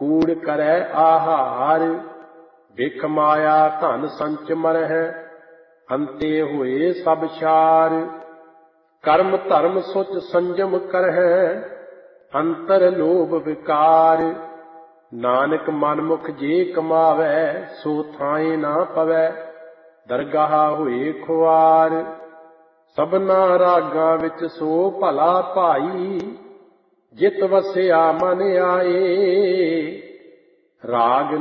ਕੂੜ ਕਰੈ ਆਹਾਰ। ਬਿਖ ਮਾਇਆ ਧਨ ਸੰਚ ਮਰਹਿ, ਅੰਤੇ ਹੋਏ ਸਭ ਛਾਰ। ਕਰਮ ਧਰਮ ਸੁਚ ਸੰਜਮ ਕਰਹਿ, ਅੰਤਰ ਲੋਭ ਵਿਕਾਰ। ਨਾਨਕ ਮਨਮੁਖ ਜੇ ਕਮਾਵੈ, ਸੋ ਥਾਏ ਨਾ ਪਵੈ, ਦਰਗਾਹ ਹੋਏ ਖੁਆਰ। ਸਭਨਾ ਰਾਗਾਂ ਵਿੱਚ ਸੋ ਭਲਾ ਭਾਈ, ਜਿਤ ਵਸਿਆ ਮਨ ਆਏ। ਰਾਗ